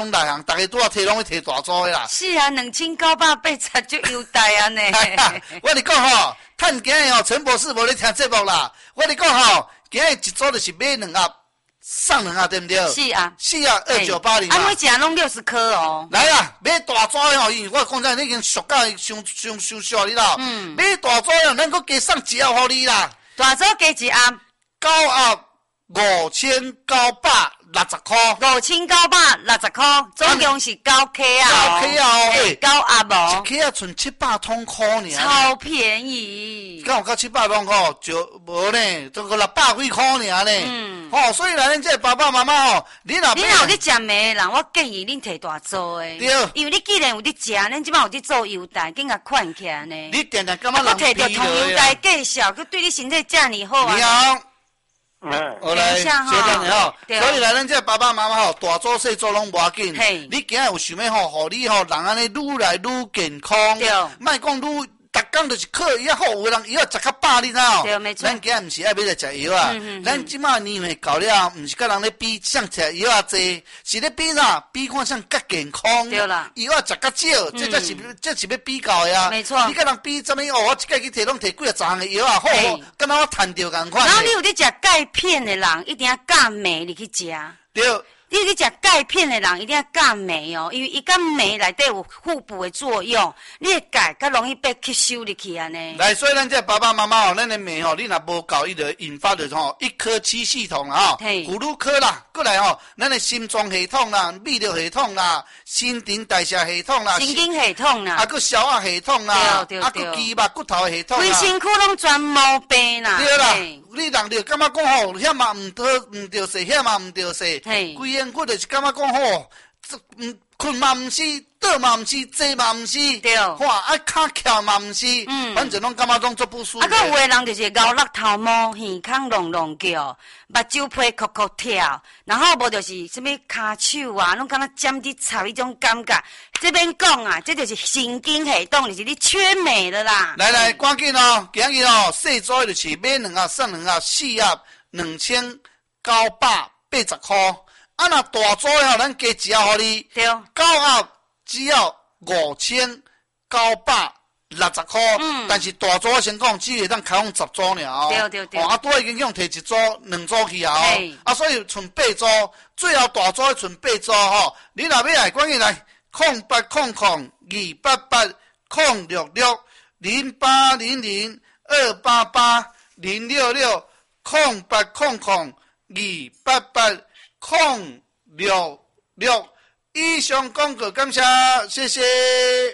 内行，大家拄啊摕拢去摕大组的啦。 是啊，2980就优待啊呢。 我跟你讲吼，趁今日吼，陈博士无咧听节目啦。我跟你讲吼，今日一组就是买2盒送2盒，对不对？ 是啊 ，4盒2980啊。 每只拢60颗哦。 来啦，买大组的吼，因为我讲真，你已经俗到伤俗你啦。买大组的，咱佫加送1盒互你啦。 大组加1盒 9盒5960块 ，5960块，总共是9颗啊。 9颗啊 ，9盒哦。 1颗啊，剩700多块尔。 超便宜。 敢有到700多块？就无呢，总共600几块尔呢。所以来恁这爸爸妈妈吼，你若有咧食糜人，我建议恁摕大组的。 对。 因为你既然有咧食，恁即摆有咧做优待，紧甲款起来呢。 你定定感觉人摕到同优待计数，佮对你身体遮尔好啊。 你好。我来谢谢你吼，所以来咱这爸爸妈妈吼，大组细组拢无要紧。你今日有想要吼，互你吼人安尼愈来愈健康，莫讲愈。逐工就是靠药好，有的人药食较饱，你知道？ 对，没错。 咱今日毋是爱买来食药啊，咱即马年岁到了，毋是甲人咧比，像食药啊济，是咧比啥？比看像较健康。 对啦。 药啊食较少，这是要比较的啊。 没错。 你甲人比怎么哦？我一届去摕拢摕几啊项的药啊，好，敢若我赚着共款。 然后你有咧食钙片的人，一定要钙镁你去食。 对。 你去食钙片的人一定要钙镁哦，因为伊甲镁内底有互补的作用，你的钙较容易被吸收入去安尼。 来，所以咱这爸爸妈妈吼，咱的镁吼，你若无够，伊就引发着吼一颗七系统啦吼，骨乳科啦，过来吼，咱的心脏系统啦、泌尿系统啦、新陈代谢系统啦、 神经系统啦， 个消化系统啦，个肌肉骨头的系统啦， 规身躯拢全毛病啦。 对啦，你人就感觉讲吼，遐嘛唔着势，遐嘛唔着势，规身躯就是感觉讲吼，困嘛唔是，倒嘛唔是，坐嘛唔是， 对， 哇，骹翘嘛唔是，反正拢感觉拢做不舒服。 个有的人就是咬落头毛，耳孔隆隆叫，目睭皮哭哭跳，然后无就是什么骹手啊，拢感觉尖滴插迄种感觉。这边讲啊，这就是神经系统，就是你缺镁了啦。 来，赶紧哦，今日哦，细组就是买2盒送2盒，4盒2980块。啊，若大组的吼，咱加1盒互你。 对。9 盒只要5960块。但是大组我先讲，只会当开放10组尔哦。 对。 拄已经用摕1组、2组去啊哦。所以剩8组，最后大组剩8组吼。你若要来，赶紧来0800-288-066-0800-288-066。以上广告感谢，谢谢。